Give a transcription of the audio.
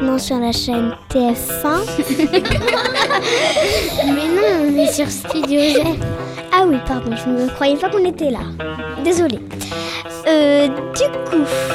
Non, sur la chaîne TF1. Mais non, on est sur Studio G. Ah oui, pardon, je ne croyais pas qu'on était là. Désolée. Du coup...